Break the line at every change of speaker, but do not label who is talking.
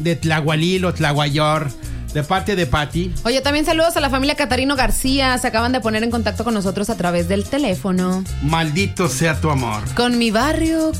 de Tlahualil o Tlahuayor, de parte de Pati.
Oye, también saludos a la familia Catarino García. Se acaban de poner en contacto con nosotros a través del teléfono.
Maldito sea tu amor.
Con mi barrio